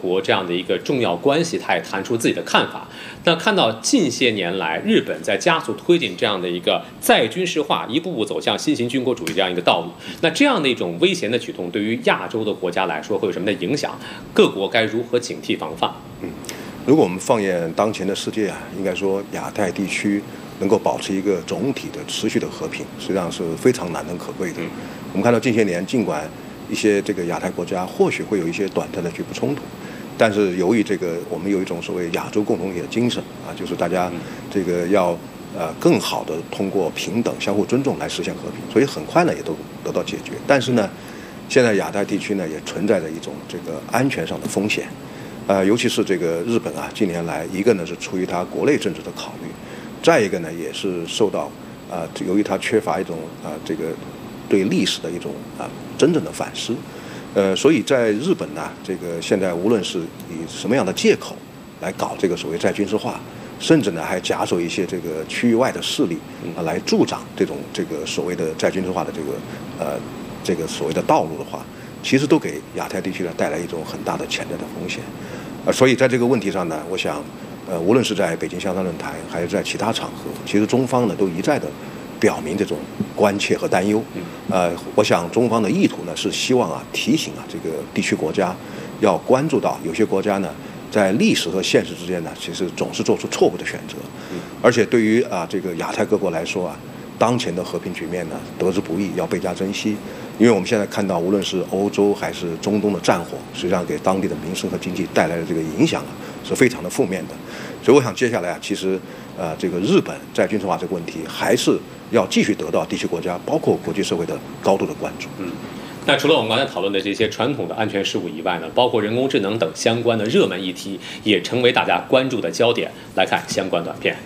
国这样的一个重要关系，他也谈出自己的看法。那看到近些年来日本在加速推进这样的一个再军事化，一步步走向新型军国主义这样一个道路，那这样的一种危险的举动，对于亚洲的国家来说会有什么的影响？各国该如何警惕防范？ 如果我们放眼当前的世界啊，应该说亚太地区能够保持一个总体的持续的和平，实际上是非常难能可贵的。我们看到近些年，尽管一些这个亚太国家或许会有一些短暂的局部冲突，但是由于这个我们有一种所谓亚洲共同体的精神啊，就是大家这个要更好的通过平等、相互尊重来实现和平，所以很快呢也都得到解决。但是呢，现在亚太地区呢也存在着一种这个安全上的风险。尤其是这个日本啊，近年来一个呢是出于它国内政治的考虑，再一个呢也是受到由于它缺乏一种这个对历史的一种真正的反思，所以在日本呢，这个现在无论是以什么样的借口来搞这个所谓再军事化，甚至呢还假手一些这个区域外的势力来助长这个所谓的再军事化的这个所谓的道路的话，其实都给亚太地区呢带来一种很大的潜在的风险。所以在这个问题上呢，我想，无论是在北京香山论坛，还是在其他场合，其实中方呢都一再的表明这种关切和担忧。我想中方的意图呢是希望提醒这个地区国家要关注到有些国家呢在历史和现实之间呢，其实总是做出错误的选择。而且对于这个亚太各国来说当前的和平局面呢得之不易，要倍加珍惜。因为我们现在看到，无论是欧洲还是中东的战火，实际上给当地的民生和经济带来的这个影响是非常的负面的。所以我想接下来其实这个日本在军事化这个问题，还是要继续得到地区国家包括国际社会的高度的关注。 那除了我们刚才讨论的这些传统的安全事务以外呢，包括人工智能等相关的热门议题，也成为大家关注的焦点。来看相关短片。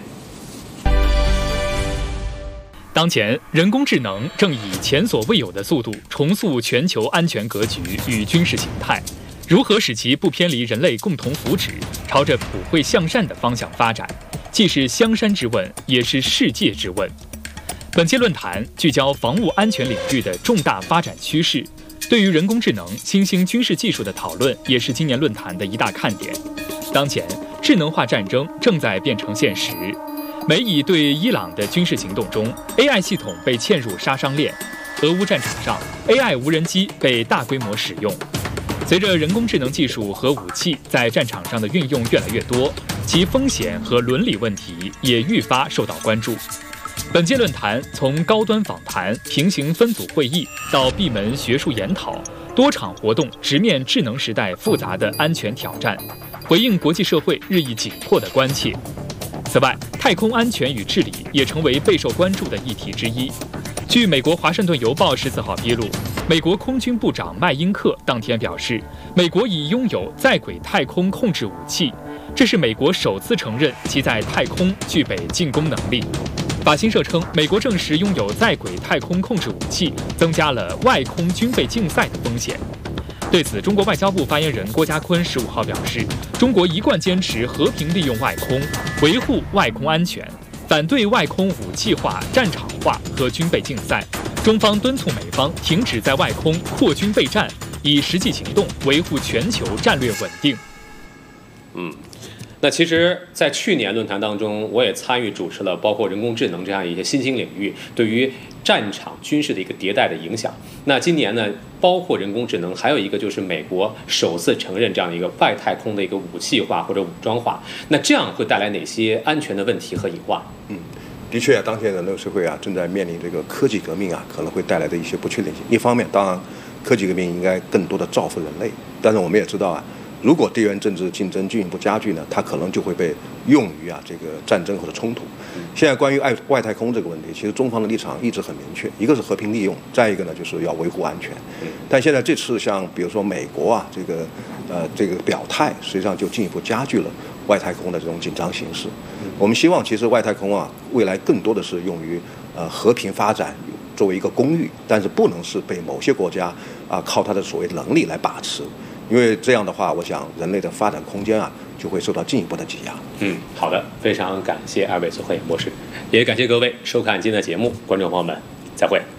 当前，人工智能正以前所未有的速度重塑全球安全格局与军事形态。如何使其不偏离人类共同福祉，朝着普惠向善的方向发展，既是香山之问，也是世界之问。本届论坛聚焦防务安全领域的重大发展趋势，对于人工智能、新兴军事技术的讨论，也是今年论坛的一大看点。当前，智能化战争正在变成现实。美以对伊朗的军事行动中 ，AI 系统被嵌入杀伤链；俄乌战场上 ，AI 无人机被大规模使用。随着人工智能技术和武器在战场上的运用越来越多，其风险和伦理问题也愈发受到关注。本届论坛从高端访谈、平行分组会议到闭门学术研讨，多场活动直面智能时代复杂的安全挑战，回应国际社会日益紧迫的关切。此外，太空安全与治理也成为备受关注的议题之一。据美国《华盛顿邮报》14号披露，美国空军部长麦因克当天表示，美国已拥有在轨太空控制武器，这是美国首次承认其在太空具备进攻能力。法新社称，美国证实拥有在轨太空控制武器，增加了外空军备竞赛的风险。对此，中国外交部发言人郭家坤15号表示，中国一贯坚持和平利用外空，维护外空安全，反对外空武器化、战场化和军备竞赛。中方敦促美方停止在外空扩军备战，以实际行动维护全球战略稳定。 那其实，在去年论坛当中，我也参与主持了包括人工智能这样一些新兴领域对于战场军事的一个迭代的影响。那今年呢，包括人工智能，还有一个就是美国首次承认这样的一个外太空的一个武器化或者武装化。那这样会带来哪些安全的问题和隐患？ 的确当前人类社会正在面临这个科技革命可能会带来的一些不确定性。一方面，当然科技革命应该更多的造福人类，但是我们也知道如果地缘政治竞争进一步加剧呢，它可能就会被用于这个战争或者冲突。现在关于外太空这个问题，其实中方的立场一直很明确，一个是和平利用，再一个呢就是要维护安全。但现在这次像比如说美国这个表态，实际上就进一步加剧了外太空的这种紧张形势。我们希望其实外太空未来更多的是用于和平发展，作为一个工具，但是不能是被某些国家靠它的所谓能力来把持。因为这样的话，我想人类的发展空间就会受到进一步的挤压。 好的，非常感谢二位做客演播室，也感谢各位收看今天的节目，观众朋友们，再会。